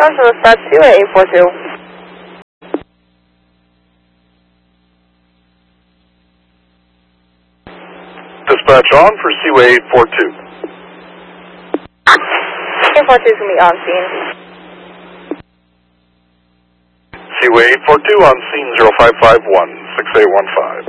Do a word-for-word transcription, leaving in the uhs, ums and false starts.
Marshall, dispatch Seaway eight four two. Dispatch on for Seaway eight four two. eight four two is going to be on scene. Seaway eight four two on scene zero five five one, six eight one five.